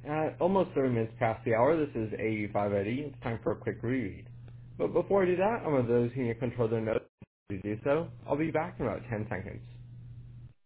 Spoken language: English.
At almost 30 minutes past the hour, this is AE5 Eddie. It's time for a quick reread. But before I do that, I'm one of those who need to control their notes. To do so, I'll be back in about 10 seconds.